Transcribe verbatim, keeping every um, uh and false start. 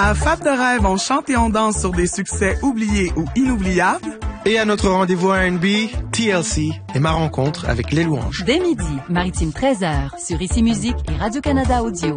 À Fab de Rêve, on chante et on danse sur des succès oubliés ou inoubliables. Et à notre rendez-vous R and B, T L C et ma rencontre avec Les Louanges. Dès midi, Maritime treize heures, sur Ici Musique et Radio-Canada Audio.